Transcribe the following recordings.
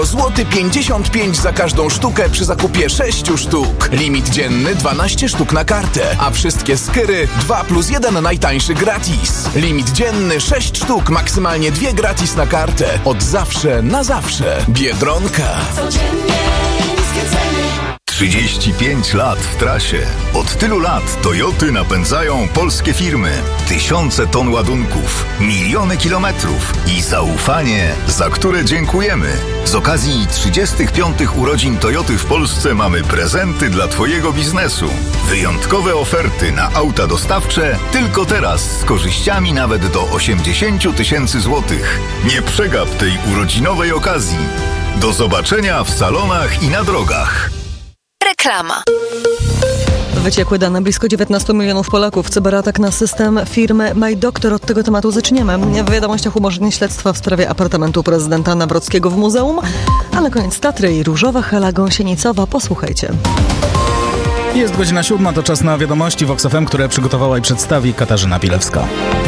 Złoty 55 za każdą sztukę przy zakupie 6 sztuk. Limit dzienny 12 sztuk na kartę, a wszystkie skiry 2+1 najtańszy gratis. Limit dzienny 6 sztuk, maksymalnie 2 gratis na kartę. Od zawsze na zawsze. Biedronka. Codziennie niskie ceny. 35 lat w trasie. Od tylu lat Toyoty napędzają polskie firmy. Tysiące ton ładunków, miliony kilometrów i zaufanie, za które dziękujemy. Z okazji 35 urodzin Toyoty w Polsce mamy prezenty dla Twojego biznesu. Wyjątkowe oferty na auta dostawcze tylko teraz z korzyściami nawet do 80 000 złotych. Nie przegap tej urodzinowej okazji. Do zobaczenia w salonach i na drogach. Reklama. Wyciekły dane blisko 19 milionów Polaków. Cyberatak na system firmy MyDoctor. Od tego tematu zaczniemy. W wiadomościach umorzenie śledztwa w sprawie apartamentu prezydenta Nawrockiego w muzeum. A na koniec Tatry i różowa Hela Gąsienicowa. Posłuchajcie. Jest godzina 7, to czas na wiadomości Vox FM, które przygotowała i przedstawi Katarzyna Pilewska.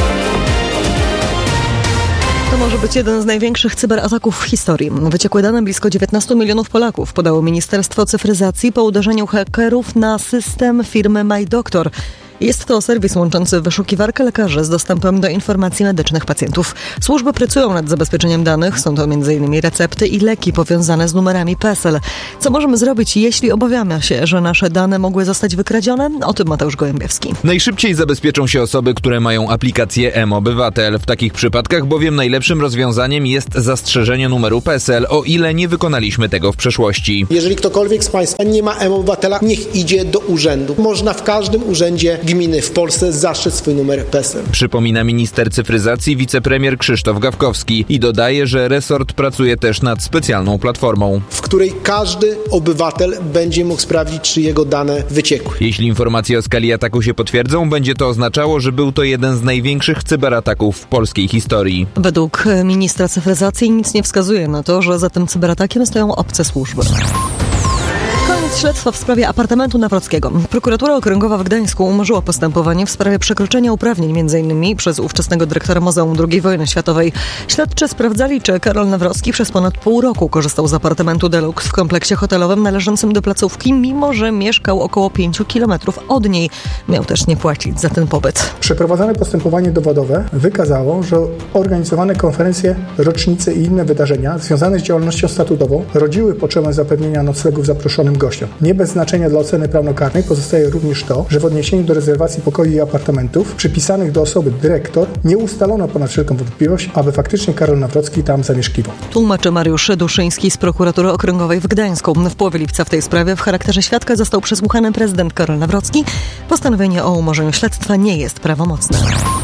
To może być jeden z największych cyberataków w historii. Wyciekły dane blisko 19 milionów Polaków podało Ministerstwo Cyfryzacji po uderzeniu hakerów na system firmy MyDoctor. Jest to serwis łączący wyszukiwarkę lekarzy z dostępem do informacji medycznych pacjentów. Służby pracują nad zabezpieczeniem danych. Są to m.in. recepty i leki powiązane z numerami PESEL. Co możemy zrobić, jeśli obawiamy się, że nasze dane mogły zostać wykradzione? O tym Mateusz Gołębiewski. Najszybciej zabezpieczą się osoby, które mają aplikację mObywatel. W takich przypadkach bowiem najlepszym rozwiązaniem jest zastrzeżenie numeru PESEL, o ile nie wykonaliśmy tego w przeszłości. Jeżeli ktokolwiek z Państwa nie ma mObywatela, niech idzie do urzędu. Można w każdym urzędzie gminy w Polsce zaszyć swój numer PESEL. Przypomina minister cyfryzacji wicepremier Krzysztof Gawkowski i dodaje, że resort pracuje też nad specjalną platformą, w której każdy obywatel będzie mógł sprawdzić, czy jego dane wyciekły. Jeśli informacje o skali ataku się potwierdzą, będzie to oznaczało, że był to jeden z największych cyberataków w polskiej historii. Według ministra cyfryzacji nic nie wskazuje na to, że za tym cyberatakiem stoją obce służby. Śledztwa w sprawie apartamentu Nawrockiego. Prokuratura Okręgowa w Gdańsku umorzyła postępowanie w sprawie przekroczenia uprawnień m.in. przez ówczesnego dyrektora Muzeum II Wojny Światowej. Śledczy sprawdzali, czy Karol Nawrocki przez ponad pół roku korzystał z apartamentu Deluxe w kompleksie hotelowym należącym do placówki, mimo że mieszkał około 5 kilometrów od niej. Miał też nie płacić za ten pobyt. Przeprowadzone postępowanie dowodowe wykazało, że organizowane konferencje, rocznice i inne wydarzenia związane z działalnością statutową rodziły potrzebę zapewnienia noclegów zaproszonym gościom. Nie bez znaczenia dla oceny prawnokarnej pozostaje również to, że w odniesieniu do rezerwacji pokoi i apartamentów przypisanych do osoby dyrektor nie ustalono ponad wszelką wątpliwość, aby faktycznie Karol Nawrocki tam zamieszkiwał. Tłumaczy Mariusz Duszyński z Prokuratury Okręgowej w Gdańsku. W połowie lipca w tej sprawie w charakterze świadka został przesłuchany prezydent Karol Nawrocki. Postanowienie o umorzeniu śledztwa nie jest prawomocne.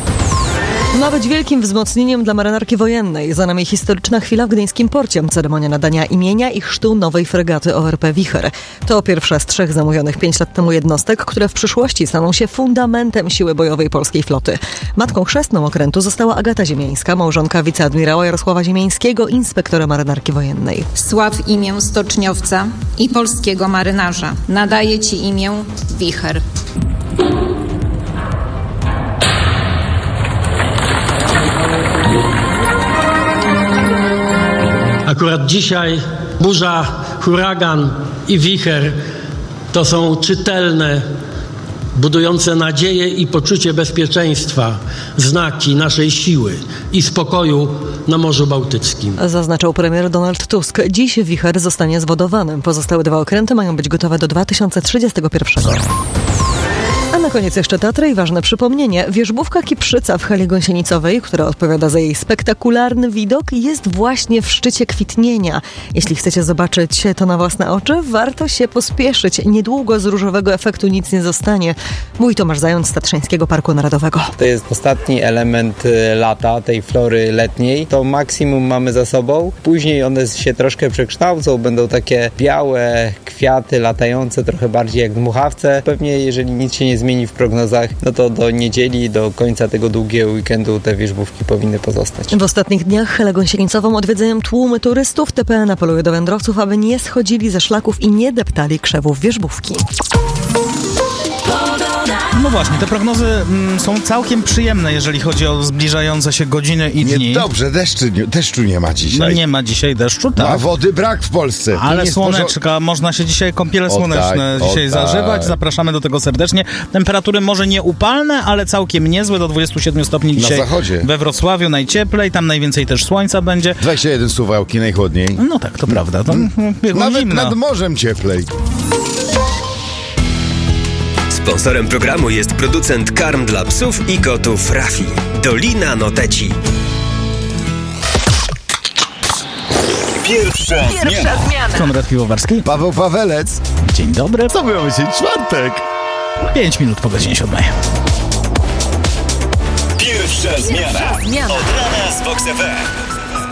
Ma być wielkim wzmocnieniem dla marynarki wojennej. Za nami historyczna chwila w gdyńskim porcie. Ceremonia nadania imienia i chrztu nowej fregaty ORP Wicher. To pierwsza z 3 zamówionych 5 lat temu jednostek, które w przyszłości staną się fundamentem siły bojowej polskiej floty. Matką chrzestną okrętu została Agata Ziemiańska, małżonka wiceadmirała Jarosława Ziemiańskiego, inspektora marynarki wojennej. Sław imię stoczniowca i polskiego marynarza. Nadaje ci imię Wicher. Akurat dzisiaj burza, huragan i wicher to są czytelne, budujące nadzieję i poczucie bezpieczeństwa znaki naszej siły i spokoju na Morzu Bałtyckim. Zaznaczał premier Donald Tusk. Dziś wicher zostanie zwodowany. Pozostałe 2 okręty mają być gotowe do 2031. A na koniec jeszcze Tatry i ważne przypomnienie. Wierzbówka Kiprzyca w Heli Gąsienicowej, która odpowiada za jej spektakularny widok, jest właśnie w szczycie kwitnienia. Jeśli chcecie zobaczyć to na własne oczy, warto się pospieszyć. Niedługo z różowego efektu nic nie zostanie. Mówi Tomasz Zając z Tatrzańskiego Parku Narodowego. To jest ostatni element lata, tej flory letniej. To maksimum mamy za sobą. Później one się troszkę przekształcą. Będą takie białe kwiaty latające, trochę bardziej jak dmuchawce. Pewnie jeżeli nic się nie zmieni w prognozach, no to do niedzieli, do końca tego długiego weekendu te wierzbówki powinny pozostać. W ostatnich dniach Helę Gąsienicową odwiedzają tłumy turystów. TPN apeluje do wędrowców, aby nie schodzili ze szlaków i nie deptali krzewów wierzbówki. No właśnie, te prognozy są całkiem przyjemne, jeżeli chodzi o zbliżające się godziny i dni. Dobrze, deszczu nie ma dzisiaj. No nie ma dzisiaj deszczu, tak. A wody brak w Polsce. Ale słoneczka, można się dzisiaj, kąpiele słoneczne zażywać. Zapraszamy do tego serdecznie. Temperatury może nie upalne, ale całkiem niezłe, do 27 stopni dzisiaj. Na zachodzie. We Wrocławiu najcieplej, tam najwięcej też słońca będzie. 21 Suwałki, najchłodniej. No tak, to prawda. To nawet zimno. nad morzem cieplej. Sponsorem programu jest producent karm dla psów i kotów Rafi. Dolina Noteci. Pierwsza zmiana. Konrad Piwowarski. Paweł Pawelec. Dzień dobry. Co miało być czwartek? 5 minut po godzinie 7. Pierwsza zmiana. Od rana z Vox FM.